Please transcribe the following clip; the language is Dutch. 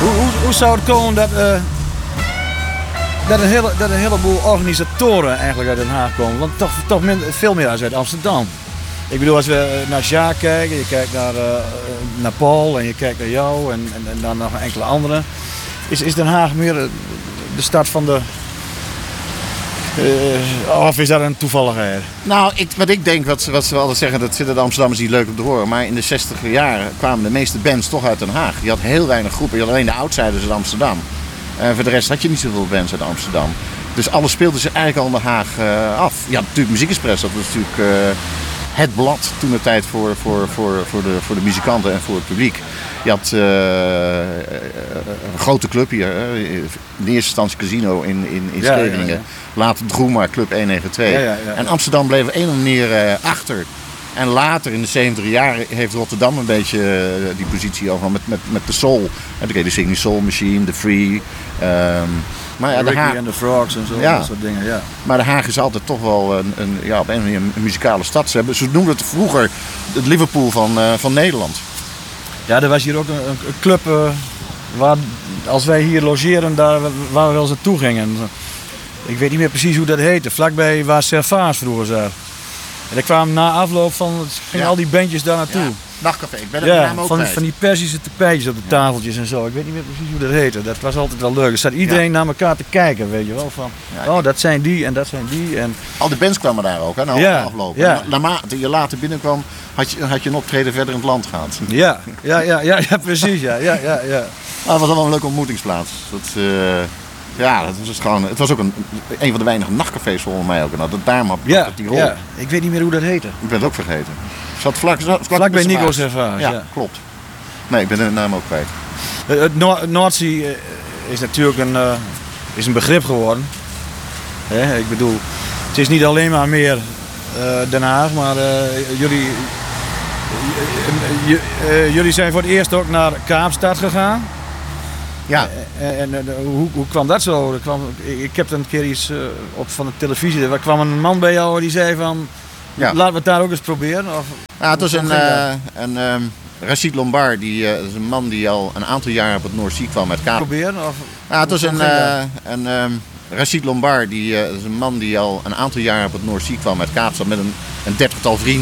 Hoe zou het komen dat een heleboel organisatoren eigenlijk uit Den Haag komen? Want toch veel meer als uit Amsterdam. Ik bedoel, als we naar Sjaak kijken, je kijkt naar Paul en je kijkt naar jou en dan nog enkele anderen. Is Den Haag meer de stad van de... of is dat een toevalligheid? Nou, wat ik denk, wat ze altijd zeggen, dat vinden de Amsterdammers niet leuk om te horen. Maar in de 60er jaren kwamen de meeste bands toch uit Den Haag. Je had heel weinig groepen. Je had alleen de outsiders uit Amsterdam. Voor de rest had je niet zoveel bands uit Amsterdam. Dus alles speelde zich eigenlijk al in Den Haag af. Je had natuurlijk Muziek Express, dat was natuurlijk het blad toen de tijd voor de muzikanten en voor het publiek. Je had een grote club hier, in eerste instantie Casino in Scheveningen. Ja. Later Droema, Club 192. Ja. En Amsterdam bleef op een of andere manier achter. En later in de 70 jaren heeft Rotterdam een beetje die positie over met de soul. En dan kreeg je de Singing Soul Machine, The Free. Maar ja, Ricky and the Frogs en zo, dat soort dingen, ja. Maar Den Haag is altijd toch wel op een manier een muzikale stad. Ze noemden het vroeger het Liverpool van Nederland. Ja, er was hier ook een club waar, als wij hier logeren, waar we wel eens naartoe gingen. Ik weet niet meer precies hoe dat heette. Vlakbij waar Servaas vroeger zat. En daar kwamen na afloop gingen al die bandjes daar naartoe. Ja. Nachtcafé, ik ben er naam ook kwijt. Van die Persische tapijtjes op de tafeltjes en zo. Ik weet niet meer precies hoe dat heette. Dat was altijd wel leuk. Er zat iedereen naar elkaar te kijken, weet je wel. Van, dat zijn die en dat zijn die. En... Al die bands kwamen daar ook, hè, na afloop. Ja. Naarmate je later binnenkwam, had je een optreden verder in het land gehad. Ja, precies. Ja. Maar het was allemaal een leuke ontmoetingsplaats. Het was ook een van de weinige nachtcafés volgens mij ook. En dat daarom had die rol. Ja, ik weet niet meer hoe dat heette. Ik ben het ook vergeten. Zat vlak bij Nico Servaas. Ja, klopt. Nee, ik ben de naam ook kwijt. Het Noordzee is natuurlijk een begrip geworden. Ik bedoel, het is niet alleen maar meer Den Haag, maar jullie zijn voor het eerst ook naar Kaapstad gegaan. Ja. En hoe kwam dat zo? Ik heb een keer iets op van de televisie. Er kwam een man bij jou die zei van... Ja. Laten we het daar ook eens proberen. Of, het was een Rachid Lombard, dat is een man die al een aantal jaar op het Noordzee kwam met Kaapstad. Proberen? Of, het was een Rachid Lombard, dat is een man die al een aantal jaar op het Noordzee kwam met Kaapstad met een 30-tal vrienden.